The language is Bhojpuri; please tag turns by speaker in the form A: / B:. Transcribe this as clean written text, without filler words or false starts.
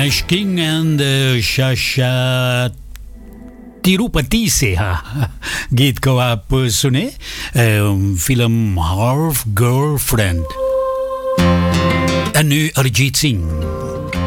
A: Ash King and Shasha Tirupati से गीत को आप सुने film half girlfriend. En nu Arijit Singh.